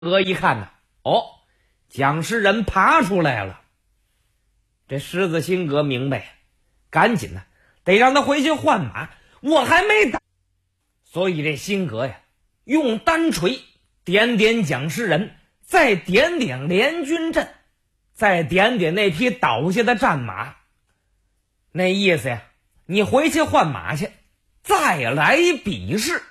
哥一看呢，蒋士仁爬出来了。这狮子辛格明白，赶紧呢得让他回去换马，我还没打。所以这辛格呀，用单锤点点蒋士仁，再点点联军阵，再点点那匹倒下的战马。那意思呀，你回去换马去，再来比试。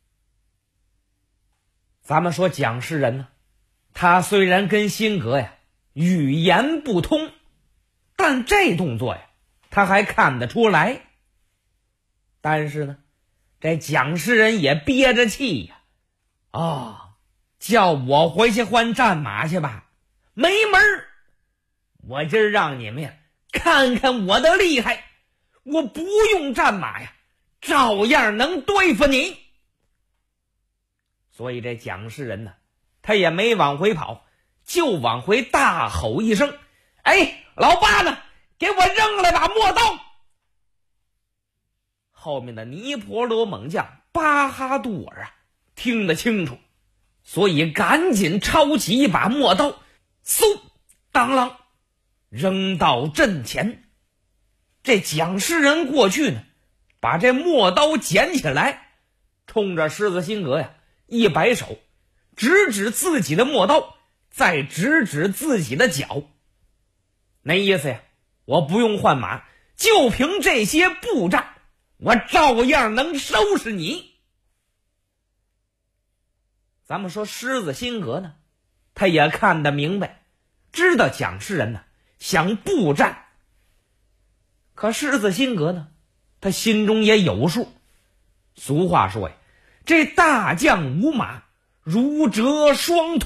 咱们说蒋士仁呢，他虽然跟辛格呀语言不通，但这动作呀他还看得出来。但是呢，这蒋士仁也憋着气呀，叫我回去换战马去吧，没门儿！我今儿让你们呀看看我的厉害，我不用战马呀，照样能对付你。所以这蒋士仁呢，他也没往回跑，就往回大吼一声：“哎，老八呢？给我扔来把陌刀！”后面的尼泊罗猛将巴哈杜尔听得清楚，所以赶紧抄起一把陌刀，嗖当啷扔到阵前。这蒋士仁过去呢，把这陌刀捡起来，冲着狮子辛格呀一摆手，指指自己的陌刀，再指指自己的脚。那意思呀，我不用换马，就凭这些步战，我照样能收拾你。咱们说狮子辛格呢，他也看得明白，知道蒋士仁呢想步战。可狮子辛格呢，他心中也有数。俗话说呀，这大将无马，如折双腿。